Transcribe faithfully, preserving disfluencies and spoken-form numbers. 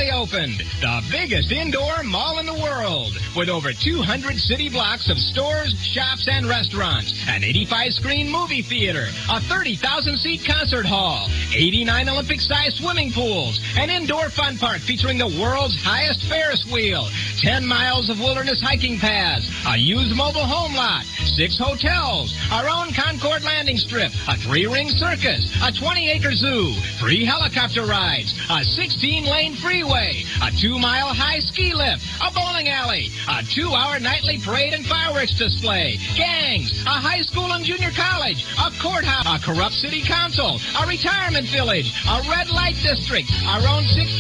officially opened. The biggest indoor mall in the world. With over two hundred city blocks of stores, shops, and restaurants. An eighty-five screen movie theater. A thirty thousand seat concert hall. eighty-nine Olympic-sized swimming pools. An indoor fun park featuring the world's highest Ferris wheel. ten miles of wilderness hiking paths. A used mobile home lot. Six hotels. Our own Concord landing strip. A three-ring circus. A twenty-acre zoo. Free helicopter rides. A sixteen-lane freeway. A two-mile high ski lift. A bowling alley. A two-hour nightly parade and fireworks display. Gangs. A high school and junior college. A courthouse. A corrupt city council. A retirement village. A red light district. Our own six